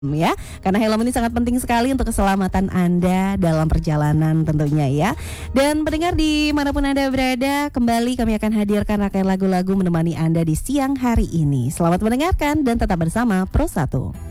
ya, karena helm ini sangat penting sekali untuk keselamatan Anda dalam perjalanan tentunya ya. Dan pendengar dimanapun Anda berada, kembali kami akan hadirkan rangkaian lagu-lagu menemani Anda di siang hari ini. Selamat mendengarkan dan tetap bersama Pro 1.